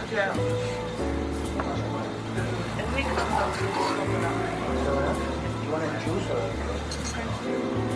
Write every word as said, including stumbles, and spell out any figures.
Yeah. And we come up with You want to choose or?